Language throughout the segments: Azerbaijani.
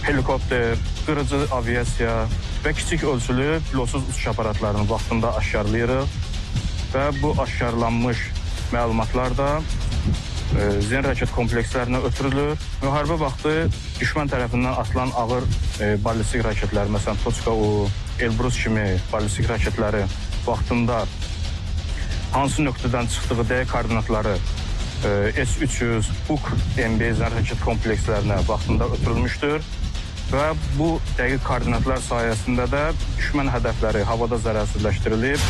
helikopter, qırıcı aviasiya və kiçik ölçülü pilotsuz uçuş aparatlarını vaxtında aşkarlayırıq və bu aşkarlanmış məlumatlar da zen raket komplekslərinə ötürülür. Müharibə vaxtı düşmən tərəfindən atılan ağır ballistik raketlər, məsələn, Tochka-U, Elbrus kimi ballistik raketləri vaxtında hansı nöqtədən çıxdığı dəqiq koordinatları S-300, Buk MB zen raket komplekslərinə vaxtında ötürülmüşdür və bu dəqiq koordinatlar sayəsində də düşmən hədəfləri havada zərərsizləşdirilib.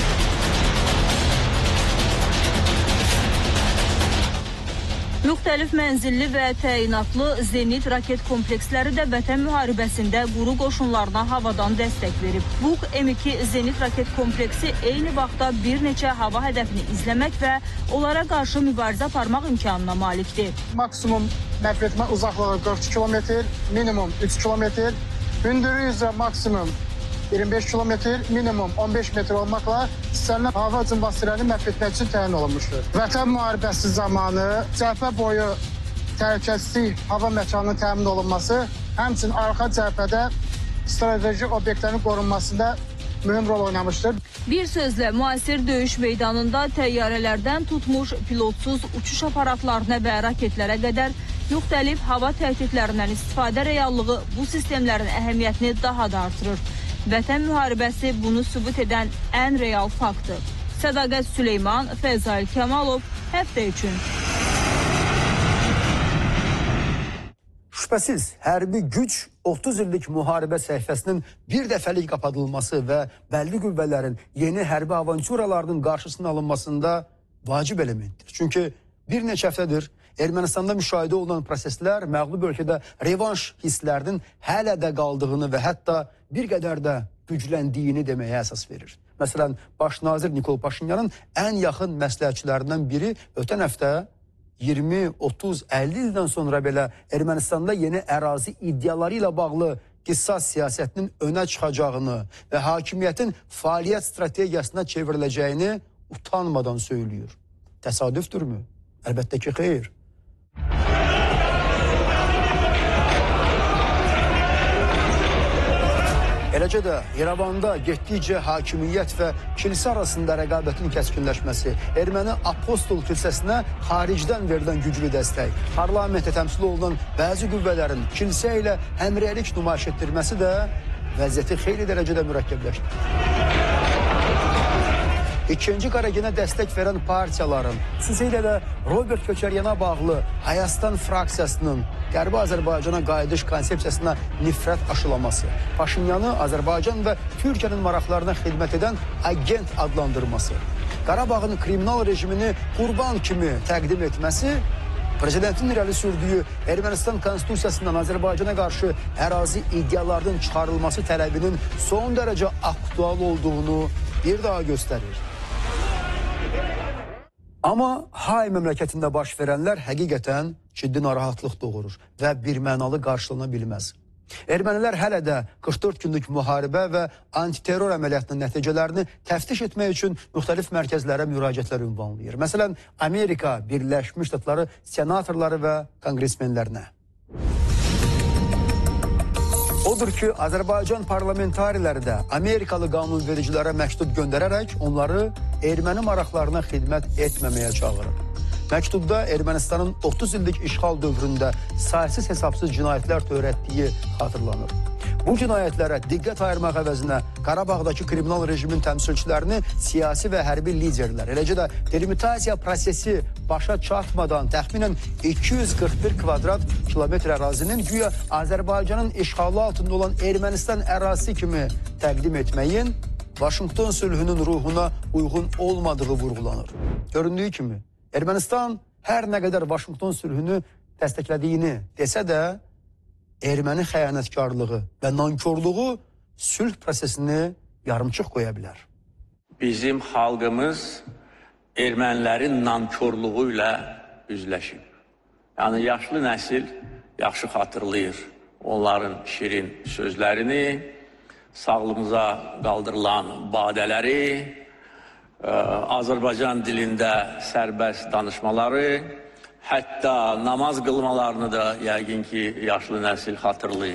Müxtəlif mənzilli və təyinatlı zenit raket kompleksləri də vətən müharibəsində quru qoşunlarına havadan dəstək verib. Buk M2 zenit raket kompleksi eyni vaxtda bir neçə hava hədəfini izləmək və onlara qarşı mübarizə aparmaq imkanına malikdir. Maksimum nəql etmə uzaqlığı 42 km, minimum 3 km, hündürlüyü üzrə maksimum 25 km, minimum 15 metr olmaqla istənilən hava hücum vasitələrini məhv etmək üçün təyin olunmuşdur. Vətən müharibəsi zamanı cəbhə boyu təhlükəsizlik hava məkanının təmin olunması, həmçinin arxa cəbhədə strateji obyektlərin qorunmasında mühüm rol oynamışdır. Bir sözlə, müasir döyüş meydanında təyyarələrdən tutmuş pilotsuz uçuş aparatlarına və raketlərə qədər müxtəlif hava təhdidlərindən istifadə reallığı bu sistemlərin əhəmiyyətini daha da artırır. Vətən müharibəsi bunu sübut edən ən real faktdır. Sədaqət Süleyman, Fəzail Kəmalov, həftə üçün. Şübhəsiz, hərbi güc 30 illik müharibə səhifəsinin bir dəfəlik qapadılması və bəlli qüvvələrin yeni hərbi avanturalarının qarşısının alınmasında vacib elementdir. Çünki bir neçə həftədir Ermənistanda müşahidə olunan proseslər məğlub ölkədə revanş hisslərinin hələ də qaldığını və hətta bir qədər də gücləndiyini deməyə əsas verir. Məsələn, baş nazir Nikol Paşinyanın ən yaxın məsləhətçilərindən biri ötən həftə 20, 30, 50 ildən sonra belə Ermənistanda yeni ərazi iddiaları ilə bağlı qisas siyasətinin önə çıxacağını və hakimiyyətin fəaliyyət strategiyasına çevriləcəyini utanmadan söylüyor. Təsadüfdürmü? Əlbəttə ki, xeyr. Eləcə də İrəvanda getdikcə hakimiyyət və kilsə arasında rəqabətin kəskinləşməsi, erməni apostol kilsəsinə xaricdən verilən güclü dəstək, parlamentdə təmsil olunan bəzi qüvvələrin kilsə ilə həmrəylik nümayiş etdirməsi də vəziyyəti xeyli dərəcədə mürəkkəbləşdirir. İkinci Qaragenə dəstək verən partiyaların, xüsusilə də Robert Köçəryana bağlı Hayastan fraksiyasının Qərbi Azərbaycana qayıdış konsepsiyasına nifrət aşılaması, Paşinyanı Azərbaycan və Türkiyənin maraqlarına xidmət edən agent adlandırması, Qarabağın kriminal rejimini qurban kimi təqdim etməsi, prezidentin irəli sürdüyü Ermənistan konstitusiyasından Azərbaycana qarşı ərazi iddialarının çıxarılması tələbinin son dərəcə aktual olduğunu bir daha göstərir. Amma Hay məmləkətində baş verənlər həqiqətən ciddi narahatlıq doğurur və birmənalı qarşılana bilməz. Ermənilər hələ də 44 günlük müharibə və antiterror əməliyyatının nəticələrini təftiş etmək üçün müxtəlif mərkəzlərə müraciətlər ünvanlayır. Məsələn, Amerika Birləşmiş Ştatları senatorları və konqresmenlərinə. Odur ki, Azərbaycan parlamentariləri də Amerikalı qanunvericilərə məktub göndərərək onları erməni maraqlarına xidmət etməməyə çağırır. Məktubda Ermənistanın 30 illik işğal dövründə saysız hesabsız cinayətlər törətdiyi xatırlanır. Bu cinayətlərə diqqət ayırmaq əvəzinə Qarabağdakı kriminal rejimin təmsilçilərini siyasi və hərbi liderlər, eləcə də delimitasiya prosesi başa çatmadan təxminən 241 kvadrat kilometr ərazinin güya Azərbaycanın işğalı altında olan Ermənistan ərazisi kimi təqdim etməyin Vaşinqton sülhünün ruhuna uyğun olmadığı vurğulanır. Göründüyü kimi, Ermənistan hər nə qədər Vaşinqton sülhünü dəstəklədiyini desə də, erməni xəyanətkarlığı və nankorluğu sülh prosesini yarımçıq qoya bilər. Bizim xalqımız ermənilərin nankorluğu ilə üzləşib. Yəni, yaşlı nəsil yaxşı xatırlayır onların şirin sözlərini, sağlığımıza qaldırılan badələri, Azərbaycan dilində sərbəst danışmaları, hətta namaz qılmalarını da yəqin ki, yaşlı nəsil xatırlayır.